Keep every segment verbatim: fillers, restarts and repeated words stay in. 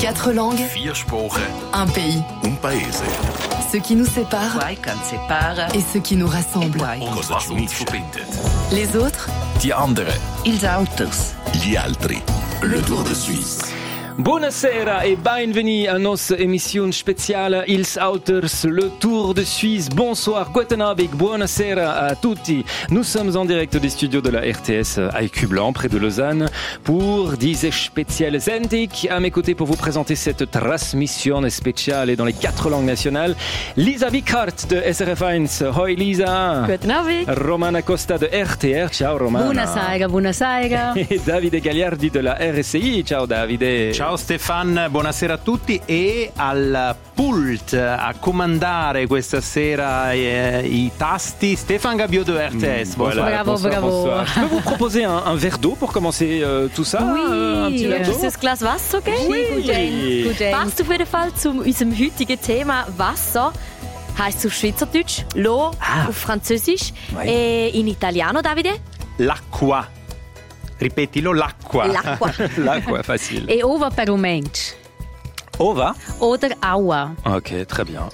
Quatre langues, Vier Sprachen, un pays. un paese. Ce qui nous sépare Quai can separa et ce qui nous rassemble. Quai Und was uns verbindet. Les autres, Die anderen. ils auters. Gli altri. Le Tour de Suisse. Buonasera e benvenuti a nostra emissione speciale Ils Auters, le Tour de Suisse. Bonsoir, guten Abend, buonasera à tutti. Nous sommes en direct des studios de la R T S à Écublanc, près de Lausanne, pour diese spezielle Sendung. À mes côtés pour vous présenter cette transmission spéciale dans les quatre langues nationales, Lisa Wickhardt de S R F eins. Hoi Lisa. Guten Abend. Romana Costa de R T R. Ciao Romana. Buonasera, buonasera. E Davide Gagliardi de la R S I. Ciao Davide. Ciao Stefan, buonasera a tutti e al pult a comandare questa sera eh, i tasti Stefan Gabiot de R T S. Voilà, Bravo, bonsoir, bravo. bonsoir. Je peux vous proposer un, un verre d'eau pour commencer euh, tout ça? euh, un petit Oui, verre d'eau? ist das Glas Wasser, okay? Oui. Gut, Jane. Gut, Jane. Passt auf jeden Fall zu unserem heutigen Thema Wasser. Heißt auf Schweizerdeutsch, L'eau, auf Französisch, e in Italiano, Davide? L'acqua. Ripetilo, l'acqua. L'acqua. L'acqua, facile. E ova per un mensch. Ova? Oder aua. Ok, très bien.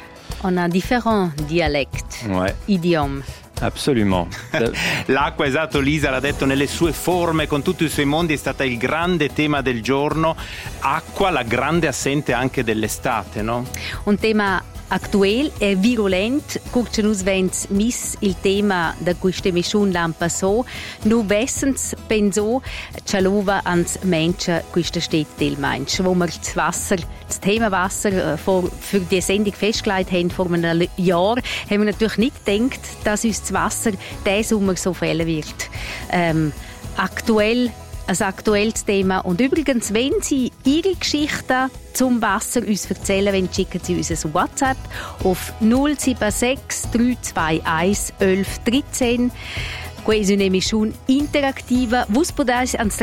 On a différents dialectes, Ouais, idiomes. absolument. L'acqua, esatto, Lisa l'ha detto nelle sue forme, con tutti i suoi mondi, è stata il grande tema del giorno. Acqua, la grande assente anche dell'estate, no? Un tema aktuell e virulent, curce nus vens mis il tema da questa emissione l'anno passato, nu vessens penso cialova ans Menschen questa steht del Mensch, wo wir das Wasser, das Thema Wasser vor, für die Sendung festgelegt haben vor einem Jahr, haben wir natürlich nicht gedacht, dass uns das Wasser diesen Sommer so fehlen wird. Ähm, aktuell ein aktuelles Thema. Und übrigens, wenn Sie Ihre Geschichten zum Wasser uns erzählen wollen, schicken Sie uns ein WhatsApp auf null sieben sechs drei zwei eins eins eins eins drei. Questa è un'emissione interattiva. Voi potete